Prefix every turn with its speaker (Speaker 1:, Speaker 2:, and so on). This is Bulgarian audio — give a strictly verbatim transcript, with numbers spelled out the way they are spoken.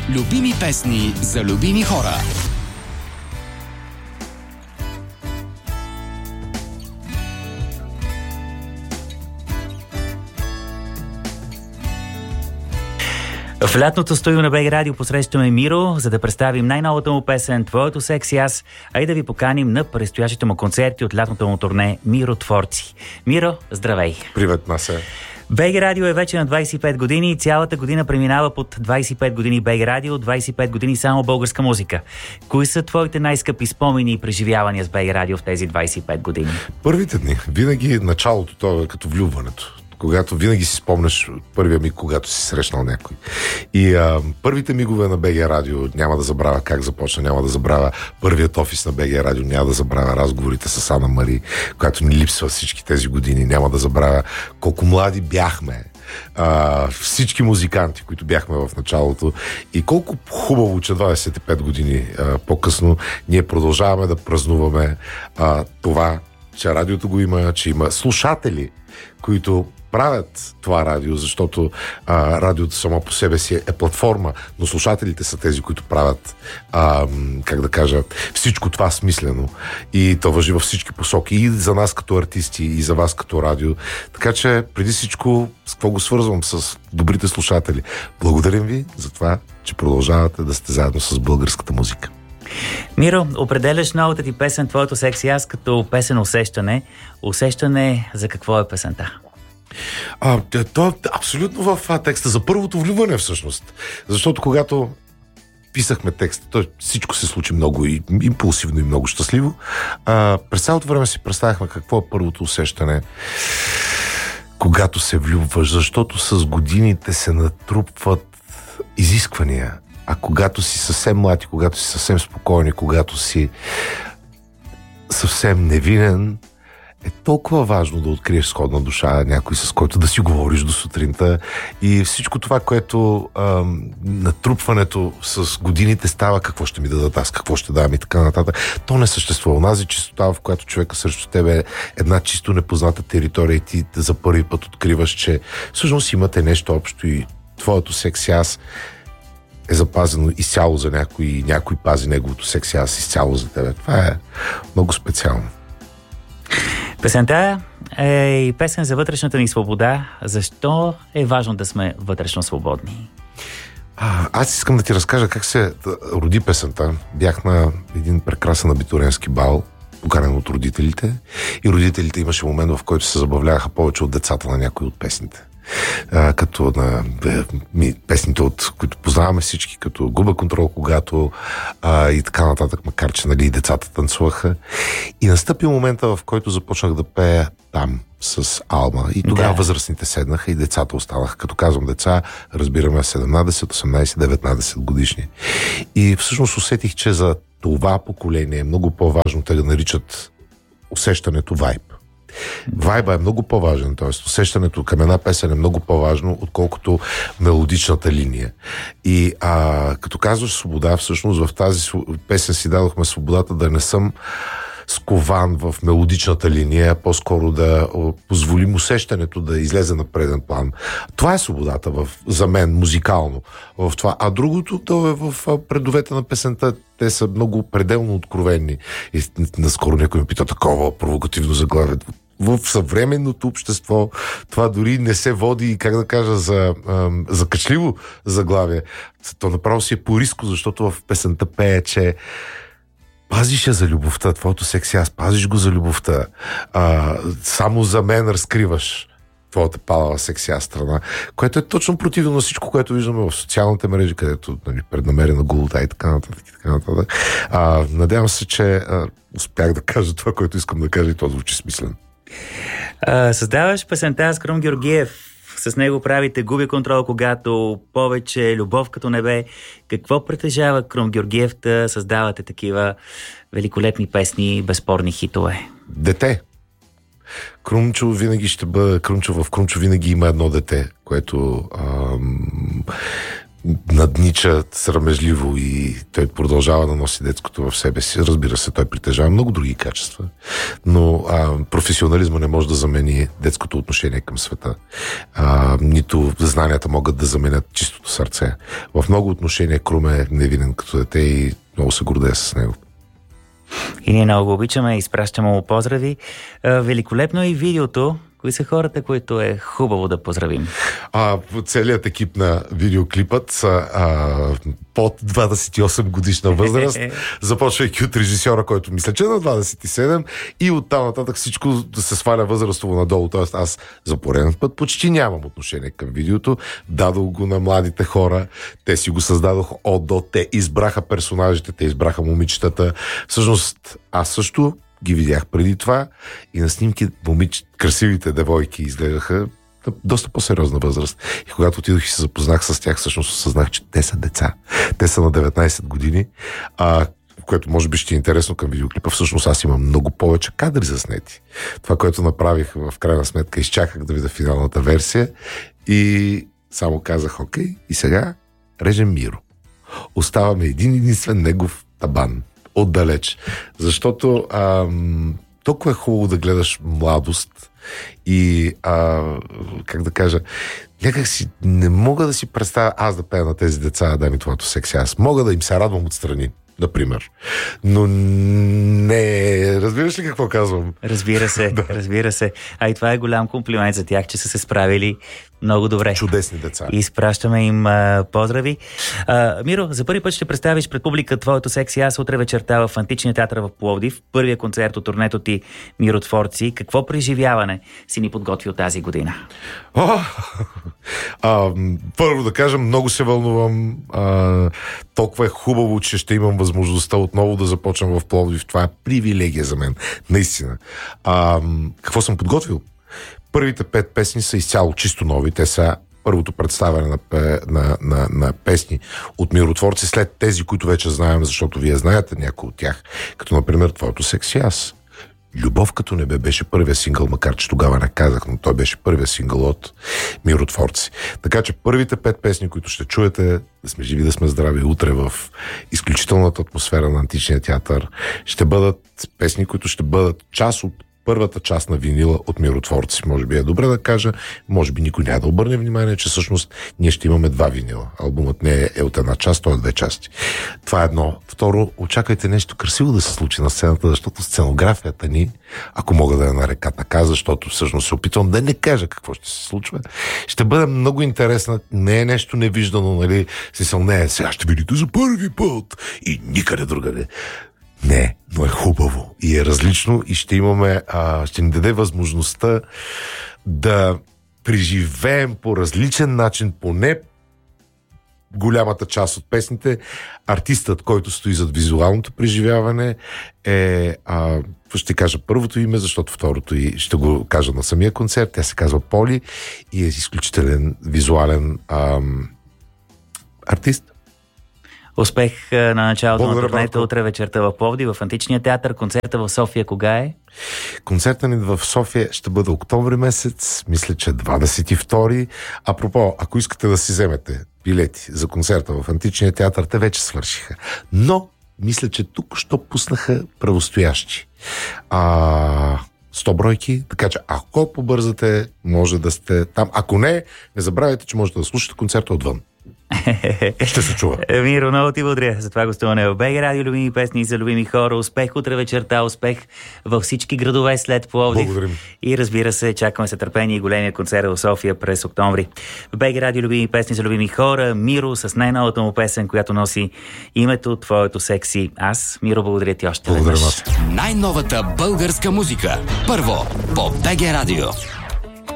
Speaker 1: Любими песни за любими хора.
Speaker 2: В лятното студио на БГ Радио посрещаме Миро, за да представим най-новата му песен «Твоето секси аз», а и да ви поканим на предстоящите му концерти от лятното му турне «Миро творци». Миро, здравей!
Speaker 3: Привет, Насе!
Speaker 2: БГ Радио е вече на двайсет и пет години и цялата година преминава под двайсет и пет години БГ Радио, двайсет и пет години само българска музика. Кои са твоите най-скъпи спомени и преживявания с БГ Радио в тези двайсет и пет години?
Speaker 3: Първите дни, винаги началото, това е като влюбването. Когато винаги си спомняш първия миг, когато си срещнал някой. И а, първите мигове на БГ Радио няма да забравя как започна, няма да забравя първият офис на БГ Радио, няма да забравя разговорите с Ана Мари, която ни липсва всички тези години, няма да забравя колко млади бяхме. А, всички музиканти, които бяхме в началото, и колко хубаво, че двайсет и пет години а, по-късно ние продължаваме да празнуваме а, това, че радиото го има, че има слушатели, които правят това радио, защото а, радиото само по себе си е платформа, но слушателите са тези, които правят, а, как да кажа, всичко това смислено. И то важи във всички посоки. И за нас като артисти, и за вас като радио. Така че, преди всичко, с какво го свързвам? С добрите слушатели. Благодарим ви за това, че продължавате да сте заедно с българската музика.
Speaker 2: Миро, определяш новата ти песен «Твоето секси аз» като песен усещане. Усещане за какво е песента?
Speaker 3: А, то е абсолютно в а, текста за първото влюбване всъщност. Защото когато писахме текста, то всичко се случи много и импулсивно и много щастливо. А, през цялото време си представяхме какво е първото усещане, когато се влюбваш, защото с годините се натрупват изисквания. А когато си съвсем млад и когато си съвсем спокоен и когато си съвсем невинен, е толкова важно да откриеш сходна душа, някой с който да си говориш до сутринта, и всичко това, което ам, натрупването с годините става, какво ще ми дадат аз, какво ще дам и така нататък. То не съществува. Онази чистота, в която човека срещу тебе е една чисто непозната територия и ти за първи път откриваш, че всъщност имате нещо общо и твоето секси аз е запазено изцяло за някой и някой пази неговото секси аз изцяло за тебе. Това е много специално.
Speaker 2: Песента е и песен за вътрешната ни свобода. Защо е важно да сме вътрешно свободни?
Speaker 3: А, аз искам да ти разкажа как се роди песента. Бях на един прекрасен абитуренски бал, поканен от родителите, и родителите имаше момент, в който се забавляваха повече от децата на някои от песните. А, като на ми, песните, от които познаваме всички, като Губа контрол, когато а, и така нататък, макар че нали, и децата танцуваха. И настъпи момента, в който започнах да пея там с Алма. И тогава да. Възрастните седнаха и децата останаха. Като казвам деца, разбираме седемнадесет, осемнадесет, деветнадесет годишни. И всъщност усетих, че за това поколение е много по-важно те да наричат усещането вайб. Вайба е много по-важен, т.е. усещането към една песен е много по-важно, отколкото мелодичната линия. И а, като казваш свобода, всъщност в тази песен си дадохме свободата да не съм скован в мелодичната линия, по-скоро да позволим усещането да излезе на преден план. Това е свободата в, за мен, музикално. В това. А другото, то е в предовете на песента. Те са много пределно откровени. И наскоро някой ме пита такова провокативно заглавие. В съвременното общество това дори не се води, как да кажа, за, за качливо заглавие. То направо си е по-риско, защото в песента пее, че пазиш я за любовта, твоето секси аз, пазиш го за любовта. А, само за мен разкриваш твоята палава секси аз страна, което е точно противно на всичко, което виждаме в социалните мрежи, където нали, преднамерена голота и така нататък. И така нататък. А, надявам се, че а, успях да кажа това, което искам да кажа, и то звучи смислено.
Speaker 2: А, създаваш песента с Крум Георгиев. С него правите Губи контрол, когато повече, Любов като небе. Какво притежава Крум Георгиев да създавате такива великолепни песни, безспорни хитове?
Speaker 3: Дете. Крумчо винаги ще бъде Крумчо. В Крумчо винаги има едно дете, което ам, наднича срамежливо и той продължава да носи детското в себе си. Разбира се, той притежава много други качества, но а, професионализма не може да замени детското отношение към света. А, нито знанията могат да заменят чистото сърце. В много отношения Крум е невинен като дете и много се гордея с него.
Speaker 2: И ние много го обичаме, изпращаме му поздрави. Великолепно е и видеото. Кои са хората, които е хубаво да поздравим?
Speaker 3: А, целият екип на видеоклипът са а, под двадесет и осем годишна възраст, започвайки от режисьора, който мисля, че е на двадесет и седем, и оттам нататък всичко да се сваля възрастово надолу. Тоест аз за пореден път почти нямам отношение към видеото. Дадох го на младите хора, те си го създадох от до, те избраха персонажите, те избраха момичетата. Всъщност аз също ги видях преди това и на снимки момич... красивите девойки изгледаха на доста по-сериозна възраст. И когато отидох и се запознах с тях, всъщност осъзнах, че те са деца. Те са на деветнадесет години, а, което може би ще е интересно към видеоклипа. Всъщност аз имам много повече кадри заснети. Това, което направих в крайна сметка, изчаках да видя финалната версия и само казах, окей, и сега режем Миро. Оставаме един единствен негов табан. Отдалеч. Защото ам, толкова е хубаво да гледаш младост и а, как да кажа, някак си не мога да си представя аз да пея на тези деца, да ми твоето секси. Аз мога да им се радвам отстрани, например. Но не... Разбираш ли какво казвам?
Speaker 2: Разбира се, да. разбира се. А и това е голям комплимент за тях, че са се справили много добре.
Speaker 3: Чудесни деца.
Speaker 2: И изпращаме им а, поздрави. А, Миро, за първи път ще представиш пред публика твоето секси аз утре вечерта в Античния театър в Пловдив. Първия концерт от турнето ти Миротворци. Какво преживяване си ни подготвил тази година?
Speaker 3: О, а, първо да кажа, много се вълнувам. А, толкова е хубаво, че ще имам възможността отново да започнем в Пловдив. Това е привилегия за мен. Наистина. А, какво съм подготвил? Първите пет песни са изцяло чисто нови. Те са първото представяне на, на, на, на песни от Миротворци след тези, които вече знаем, защото вие знаете някои от тях. Като, например, твоето секси аз. Любов като небе беше първия сингъл, макар че тогава не казах, но той беше първия сингъл от Миротворци. Така че първите пет песни, които ще чуете, да сме живи, да сме здрави, утре в изключителната атмосфера на Античния театър, ще бъдат песни, които ще бъдат част от първата част на винила от Миротворци. Може би е добре да кажа, може би никой няма да обърне внимание, че всъщност ние ще имаме два винила. Албумът не е от една част, той е две части. Това е едно. Второ, очаквайте нещо красиво да се случи на сцената, защото сценографията ни, ако мога да я нарека така, защото всъщност се опитвам да не кажа какво ще се случва, ще бъде много интересна. Не е нещо невиждано, нали? Смисъл, не е, сега ще видите за първи път и никъде другаде. Не, но е хубаво и е различно и ще имаме, а, ще ни даде възможността да преживеем по различен начин, поне голямата част от песните. Артистът, който стои зад визуалното преживяване е, а, ще кажа първото име, защото второто и ще го кажа на самия концерт. Тя се казва Поли и е изключителен визуален ам, артист.
Speaker 2: Успех на началото
Speaker 3: Благодаря,
Speaker 2: на турнето.
Speaker 3: Марко.
Speaker 2: Утре вечерта в Пловдив, в Античния театър. Концерта в София кога е?
Speaker 3: Концертът ни в София ще бъде октомври месец, мисля, че двадесет и втори. Апропо, ако искате да си вземете билети за концерта в Античния театър, те вече свършиха. Но, мисля, че тук що пуснаха правостоящи. А... сто бройки, така че ако побързате, може да сте там. Ако не, не забравяйте, че можете да слушате концерта отвън. Ще се чува.
Speaker 2: Миро, много ти благодаря за това гостуване в БГ Радио, любими песни за любими хора. Успех утре вечерта, успех във всички градове след Пловдив.
Speaker 3: Благодарим.
Speaker 2: И разбира се, чакаме се търпение и големия концерт в София през октомври. В БГ Радио, любими песни за любими хора. Миро с най-новата му песен, която носи името твоето секси. Аз, Миро, благодаря ти още веднъж.
Speaker 3: Благодаря вас.
Speaker 1: Най-новата българска музика. Първо по БГ Радио.